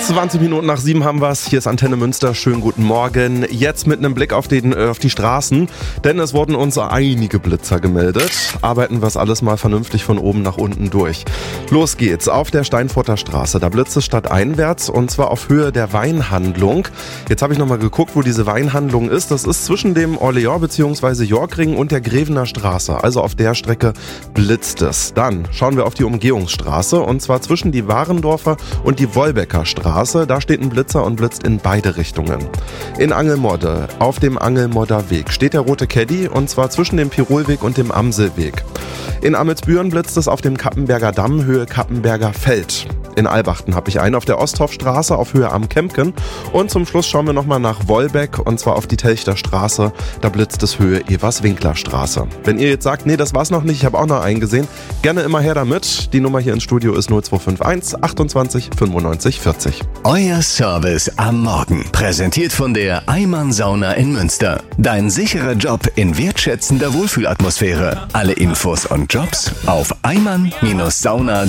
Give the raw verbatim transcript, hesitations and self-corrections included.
zwanzig Minuten nach sieben haben wir's. Hier ist Antenne Münster. Schönen guten Morgen. Jetzt mit einem Blick auf, den, äh, auf die Straßen, denn es wurden uns einige Blitzer gemeldet. Arbeiten wir es alles mal vernünftig von oben nach unten durch. Los geht's. Auf der Steinfurter Straße. Da blitzt es stadteinwärts und zwar auf Höhe der Weinhandlung. Jetzt habe ich nochmal geguckt, wo diese Weinhandlung ist. Das ist zwischen dem Orleans bzw. Yorkring und der Grevener Straße. Also auf der Strecke blitzt es. Dann schauen wir auf die Umgehungsstraße und zwar zwischen die Warendorfer und die Wolbecker Straße. Da steht ein Blitzer und blitzt in beide Richtungen. In Angelmodde, auf dem Angelmodder Weg, steht der rote Caddy und zwar zwischen dem Pirolweg und dem Amselweg. In Amelsbüren blitzt es auf dem Kappenberger Damm, Höhe Kappenberger Feld. In Albachten habe ich einen auf der Osthofstraße auf Höhe am Kempken. Und zum Schluss schauen wir nochmal nach Wolbeck und zwar auf die Telchter Straße. Da blitzt es Höhe Evers-Winkler Straße. Wenn ihr jetzt sagt, nee, das war's noch nicht, ich habe auch noch einen gesehen, gerne immer her damit. Die Nummer hier ins Studio ist null zwei fünf eins achtundzwanzig fünfundneunzig vierzig. Euer Service am Morgen. Präsentiert von der Eimann Sauna in Münster. Dein sicherer Job in wertschätzender Wohlfühlatmosphäre. Alle Infos und Jobs auf eimann Sauna.